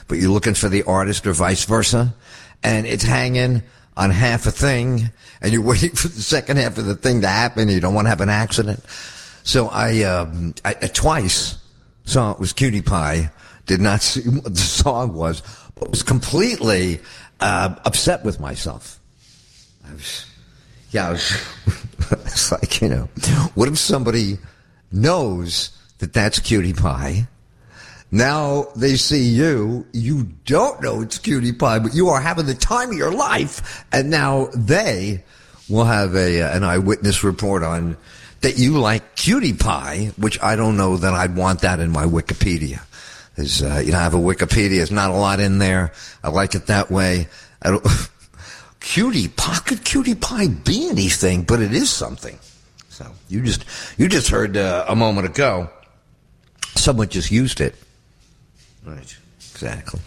but you're looking for the artist or vice versa, and it's hanging on half a thing, and you're waiting for the second half of the thing to happen. You don't want to have an accident. So I twice saw it was Cutie Pie. Did not see what the song was, but was completely upset with myself. It's like, what if somebody knows that that's Cutie Pie? Now they see you don't know it's Cutie Pie, but you are having the time of your life, and now they will have an eyewitness report on that you like Cutie Pie, which I don't know that I'd want that in my Wikipedia. There's, I have a Wikipedia. There's not a lot in there. I like it that way. Cutie Pie, could Cutie Pie be anything? But it is something. So you just heard a moment ago. Someone just used it. Right. Exactly.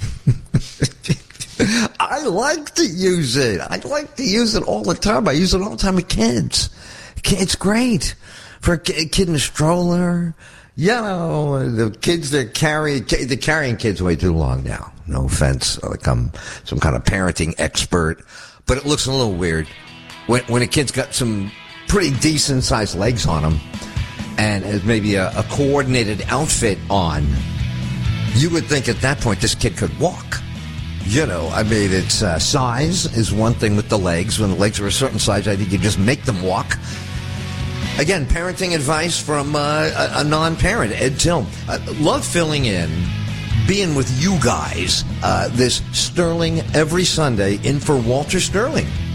I like to use it. I like to use it all the time. I use it all the time with kids. It's great for a kid in a stroller. The kids they're carrying kids way too long now. No offense, like I'm some kind of parenting expert, but it looks a little weird when a kid's got some pretty decent sized legs on him and has maybe a coordinated outfit on. You would think at that point this kid could walk. It's size is one thing with the legs. When the legs are a certain size, I think you just make them walk. Again, parenting advice from a non-parent, Ed Tilm. Love filling in, being with you guys this Sterling every Sunday in for Walter Sterling.